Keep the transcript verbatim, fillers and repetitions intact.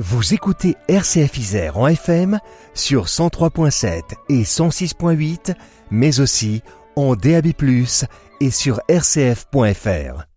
Vous écoutez R C F Isère en F M sur cent trois virgule sept et cent six virgule huit, mais aussi en D A B plus, et sur r c f point f r.